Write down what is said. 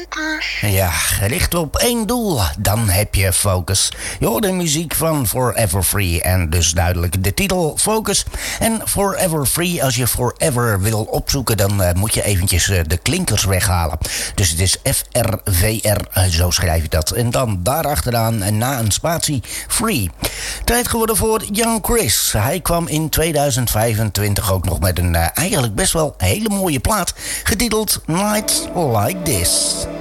Ja, gericht op één doel, dan heb je focus. Je hoort de muziek van Forever Free en dus duidelijk de titel Focus. En Forever Free, als je Forever wil opzoeken, dan moet je eventjes de klinkers weghalen. Dus het is FRVR, zo schrijf je dat. En dan daarachteraan en na een spatie Free. Tijd geworden voor Young Chris. Hij kwam in 2025 ook nog met een eigenlijk best wel hele mooie plaat, getiteld Nights Like This.